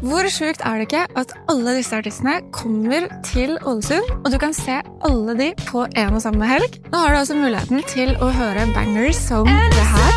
Hvor sjukt det ikke at alle disse artistene kommer til Ålesund, og du kan se alle de på en og samme helg? Nå har du altså muligheten til å høre bangers som det her.